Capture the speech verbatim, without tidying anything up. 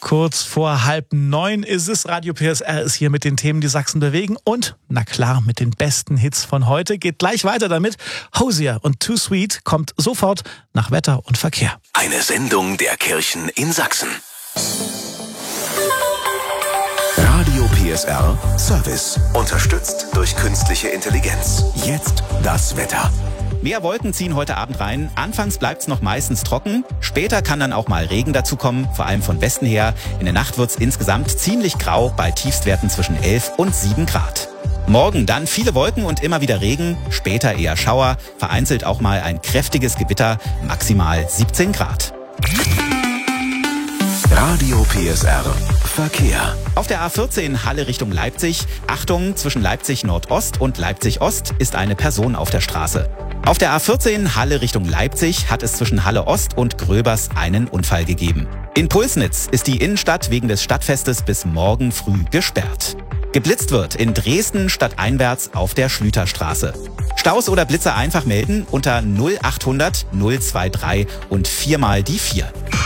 Kurz vor halb neun ist es. Radio P S R ist hier mit den Themen, die Sachsen bewegen. Und, na klar, mit den besten Hits von heute. Geht gleich weiter damit. Hosier und Too Sweet kommt sofort nach Wetter und Verkehr. Eine Sendung der Kirchen in Sachsen. Radio P S R Service. Unterstützt durch künstliche Intelligenz. Jetzt das Wetter. Mehr Wolken ziehen heute Abend rein. Anfangs bleibt's noch meistens trocken. Später kann dann auch mal Regen dazukommen, vor allem von Westen her. In der Nacht wird's insgesamt ziemlich grau bei Tiefstwerten zwischen elf und sieben Grad. Morgen dann viele Wolken und immer wieder Regen, später eher Schauer, vereinzelt auch mal ein kräftiges Gewitter, maximal siebzehn Grad. Radio P S R Verkehr. Auf der A vierzehn Halle Richtung Leipzig. Achtung, zwischen Leipzig Nordost und Leipzig Ost ist eine Person auf der Straße. Auf der A vierzehn Halle Richtung Leipzig hat es zwischen Halle Ost und Gröbers einen Unfall gegeben. In Pulsnitz ist die Innenstadt wegen des Stadtfestes bis morgen früh gesperrt. Geblitzt wird in Dresden stadteinwärts auf der Schlüterstraße. Staus oder Blitze einfach melden unter null achthundert null drei drei und viermal die vier.